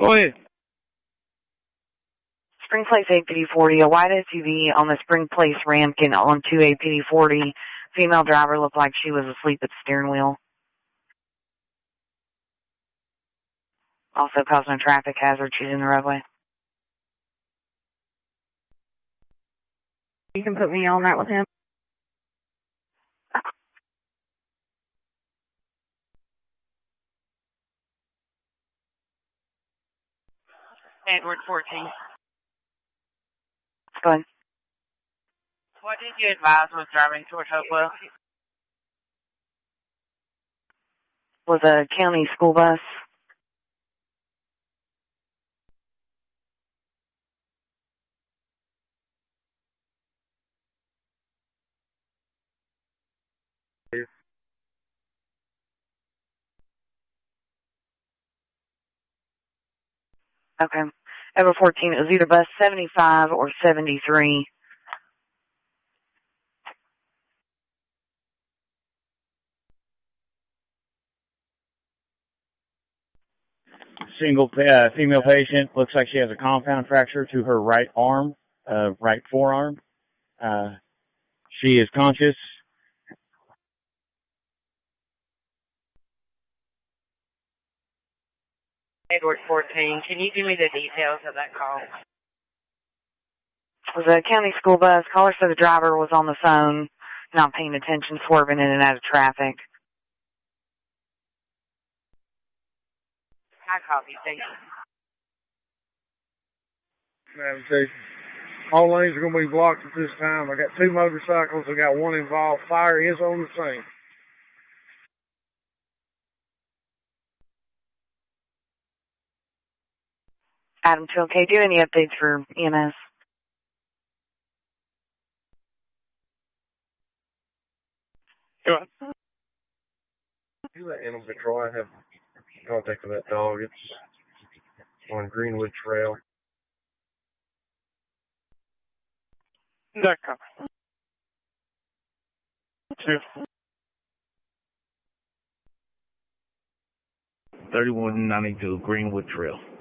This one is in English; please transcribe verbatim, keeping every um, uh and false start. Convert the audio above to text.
Go ahead. Spring Place A P D forty, a white S U V on the Spring Place Ramkin onto A P D forty. Female driver looked like she was asleep at the steering wheel. Also causing a traffic hazard. She's in the roadway. You can put me on that with him. Edward fourteen. Go ahead. What did you advise was driving toward Hopewell? Was a county school bus. Okay. Edward fourteen, it was either bus seventy-five or seventy-three. Single uh, female patient, looks like she has a compound fracture to her right arm, uh, right forearm. Uh, she is conscious. Edward fourteen, can you give me the details of that call? It was a county school bus. Caller said the driver was on the phone, not paying attention, swerving in and out of traffic. I copy, thank you. Navigation. All lanes are going to be blocked at this time. I got two motorcycles. I got one involved. Fire is on the scene. Adam two, okay. Do you have any updates for E M S? Go ahead. You let Animal Control. I have contact with that dog. It's on Greenwood Trail. That copy. Two. thirty-one ninety-two Greenwood Trail.